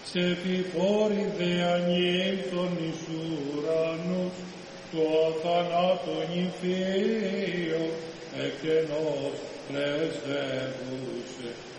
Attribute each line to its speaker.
Speaker 1: σε επιφόρη δε ανήλθον εις ουρανούς, το αθανάτων νυμφίο εκενός πρεσβεύουσε.